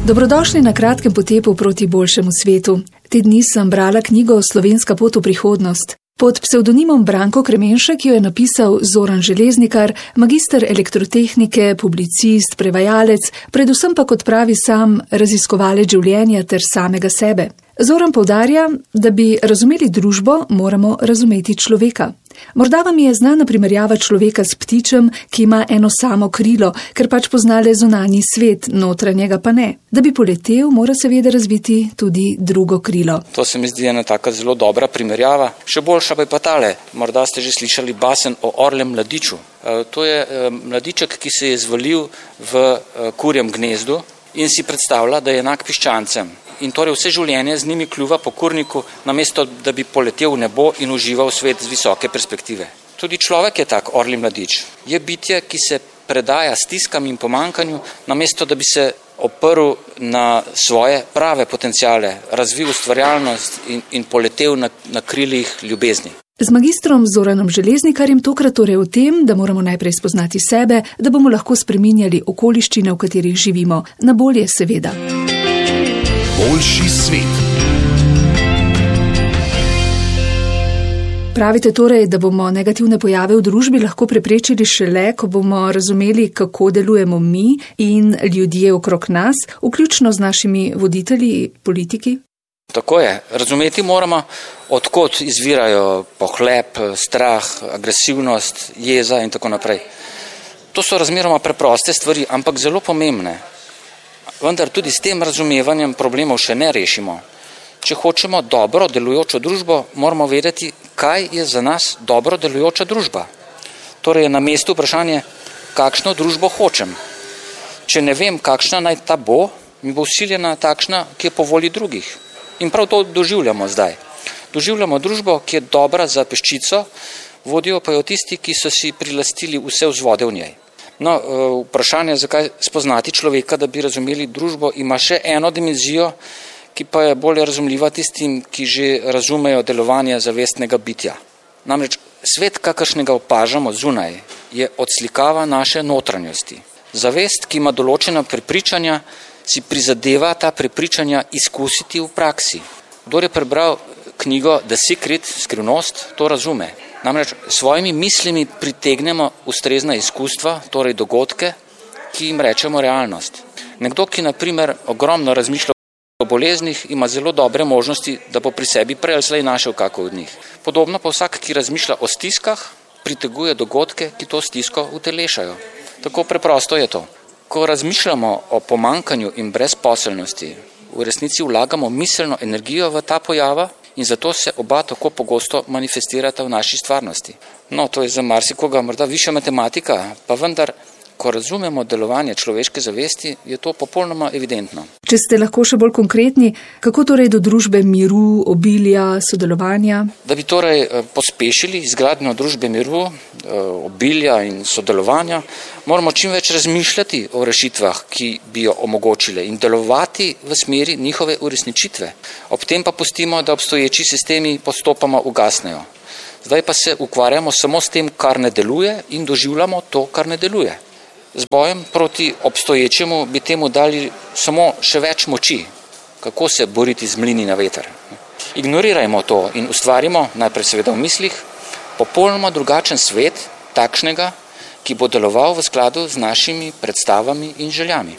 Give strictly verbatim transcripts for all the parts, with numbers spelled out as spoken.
Dobrodošli na kratkem potepu proti boljšemu svetu. Te dni sem brala knjigo Slovenska pot v prihodnost. Pod psevdonimom Branko Kremenšek jo je napisal Zoran Železnikar, magister elektrotehnike, publicist, prevajalec, predvsem pa kot pravi sam raziskovalec življenja ter samega sebe. Zoran poudarja, da bi razumeli družbo, moramo razumeti človeka. Morda vam je znana primerjava človeka s ptičem, ki ima eno samo krilo, ker pač pozna le zunanji svet, notranjega pa ne. Da bi poletel, mora seveda razviti tudi drugo krilo. To se mi zdi ena taka zelo dobra primerjava. Še boljša pa je pa tale. Morda ste že slišali basen o orlem mladiču. To je mladiček, ki se je zvalil v kurjem gnezdu in si predstavlja, da je enak piščancem. In torej vse življenje z njimi kljuva po kurniku, namesto da bi poletel v nebo in užival svet z visoke perspektive. Tudi človek je tak orli mladič. Je bitje, ki se predaja stiskam in pomankanju, namesto da bi se oprl na svoje prave potenciale, razvil ustvarjalnost in, in poletel na, na krilih ljubezni. Z magistrom Zoranom Železnikarjem tokrat torej o tem, da moramo najprej spoznati sebe, da bomo lahko spreminjali okoliščine, v katerih živimo. Na bolje seveda. Boljši svet. Pravite torej, da bomo negativne pojave v družbi lahko preprečili šele, ko bomo razumeli, kako delujemo mi in ljudje okrog nas, vključno z našimi voditelji, politiki? Tako je. Razumeti moramo, odkot izvirajo pohlep, strah, agresivnost, jeza in tako naprej. To so razmeroma preproste stvari, ampak zelo pomembne. Vendar tudi s tem razumevanjem problemov še ne rešimo. Če hočemo dobro delujočo družbo, moramo vedeti, kaj je za nas dobro delujoča družba. Torej je na mestu vprašanje, kakšno družbo hočem. Če ne vem, kakšna naj ta bo, mi bo vsiljena takšna, ki je po volji drugih. In prav to doživljamo zdaj. Doživljamo družbo, ki je dobra za peščico, vodijo pa jo tisti, ki so si prilastili vse vzvode v njej. No, vprašanje, zakaj spoznati človeka, da bi razumeli družbo, ima še eno dimenzijo, ki pa je bolj razumljiva tistim, ki že razumejo delovanje zavestnega bitja. Namreč svet, kakršnega opažamo zunaj, je odslikava naše notranjosti. Zavest, ki ima določena prepričanja, si prizadeva ta prepričanja izkusiti v praksi. Kdor je prebral knjigo The Secret, skrivnost, to razume. Namreč s svojimi mislimi pritegnemo ustrezna izkustva, torej dogodke, ki jim rečemo realnost. Nekdo, ki na primer ogromno razmišlja o boleznih, ima zelo dobre možnosti, da bo pri sebi prej ali slej našel kako od njih. Podobno pa vsak, ki razmišlja o stiskah, priteguje dogodke, ki to stisko utelešajo. Tako preprosto je to. Ko razmišljamo o pomankanju in brezposelnosti, v resnici vlagamo miselno energijo v ta pojava, in zato se oba tako pogosto manifestirata v naši stvarnosti. No, to je za marsikoga morda višja matematika, pa vendar, ko razumemo delovanje človeške zavesti, je to popolnoma evidentno. Če ste lahko še bolj konkretni, kako torej do družbe miru, obilja, sodelovanja? Da bi torej pospešili izgradnjo družbe miru, obilja in sodelovanja, moramo čim več razmišljati o rešitvah, ki bi jo omogočile in delovati v smeri njihove uresničitve. Ob tem pa pustimo, da obstoječi sistemi postopoma ugasnejo. Zdaj pa se ukvarjamo samo s tem, kar ne deluje in doživljamo to, kar ne deluje. Z bojem proti obstoječemu bi temu dali samo še več moči, kako se boriti z mlini na veter. Ignorirajmo to in ustvarimo, najprej seveda v mislih, popolnoma drugačen svet, takšnega, ki bo deloval v skladu z našimi predstavami in željami.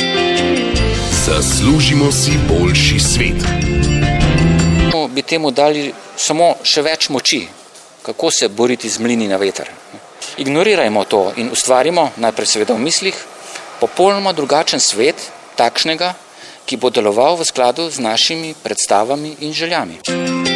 Zaslužimo si boljši svet. Bi temu dali samo še več moči, kako se boriti z mlini na veter. Ignorirajmo to in ustvarimo, najprej seveda v mislih, popolnoma drugačen svet, takšnega, ki bo deloval v skladu z našimi predstavami in željami.